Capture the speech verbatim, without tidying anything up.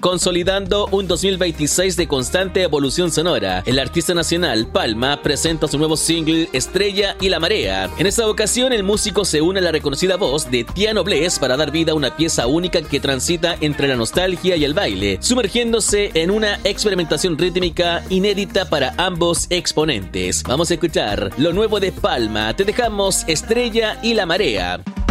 Consolidando un dos mil veintiséis de constante evolución sonora, el artista nacional Palma presenta su nuevo single Estrella y la Marea. En esta ocasión, el músico se une a la reconocida voz de Tiano Bless para dar vida a una pieza única que transita entre la nostalgia y el baile, sumergiéndose en una experimentación rítmica inédita para ambos exponentes. Vamos a escuchar lo nuevo de Palma. Te dejamos Estrella y la Marea.